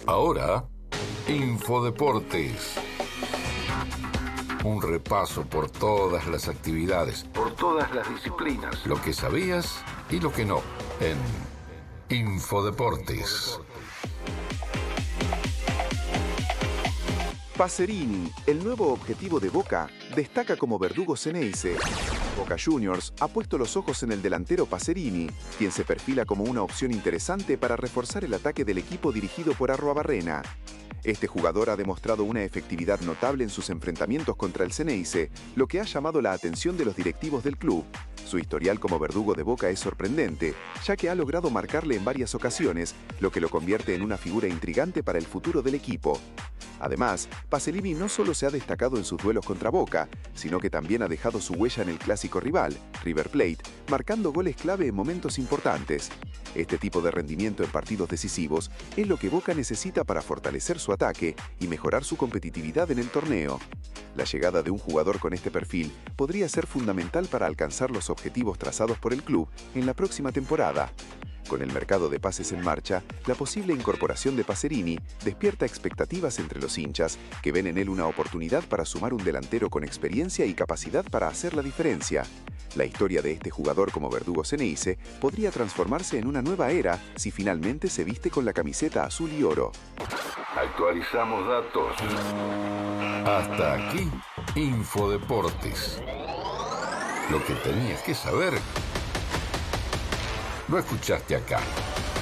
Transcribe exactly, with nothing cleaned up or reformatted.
Ahora, Infodeportes. Un repaso por todas las actividades, por todas las disciplinas, lo que sabías y lo que no, en Infodeportes. Pacerini, el nuevo objetivo de Boca, destaca como verdugo Ceneice. Boca Juniors ha puesto los ojos en el delantero Pacerini, quien se perfila como una opción interesante para reforzar el ataque del equipo dirigido por Arruabarrena. Este jugador ha demostrado una efectividad notable en sus enfrentamientos contra el Ceneice, lo que ha llamado la atención de los directivos del club. Su historial como verdugo de Boca es sorprendente, ya que ha logrado marcarle en varias ocasiones, lo que lo convierte en una figura intrigante para el futuro del equipo. Además, Pacerini no solo se ha destacado en sus duelos contra Boca, sino que también ha dejado su huella en el clásico rival, River Plate, marcando goles clave en momentos importantes. Este tipo de rendimiento en partidos decisivos es lo que Boca necesita para fortalecer su ataque y mejorar su competitividad en el torneo. La llegada de un jugador con este perfil podría ser fundamental para alcanzar los objetivos trazados por el club en la próxima temporada. Con el mercado de pases en marcha, la posible incorporación de Pacerini despierta expectativas entre los hinchas, que ven en él una oportunidad para sumar un delantero con experiencia y capacidad para hacer la diferencia. La historia de este jugador como verdugo Ceneice podría transformarse en una nueva era si finalmente se viste con la camiseta azul y oro. Actualizamos datos. Hasta aquí, Infodeportes. Lo que tenías que saber lo escuchaste acá.